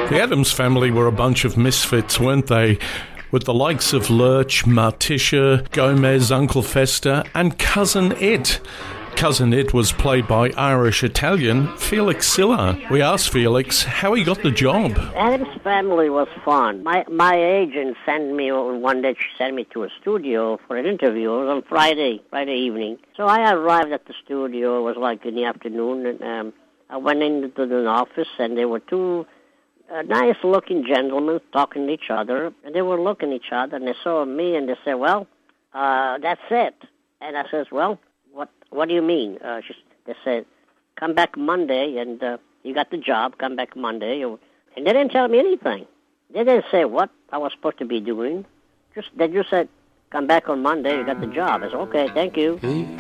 The Addams Family were a bunch of misfits, weren't they? With the likes of Lurch, Martisha, Gomez, Uncle Fester, and Cousin Ed. Cousin Ed was played by Irish-Italian Felix Silla. We asked Felix how he got the job. Addams Family was fun. My agent sent me, one day she sent me to a studio for an interview. It was on Friday evening. So I arrived at the studio, it was like in the afternoon, and I went into the office, and there were two nice-looking gentlemen talking to each other, and they were looking at each other, and they saw me, and they said, well, that's it. And I says, well, what do you mean? They said, come back Monday, and you got the job, come back Monday. And they didn't tell me anything. They didn't say what I was supposed to be doing. They just said, come back on Monday, you got the job. I said, okay, thank you.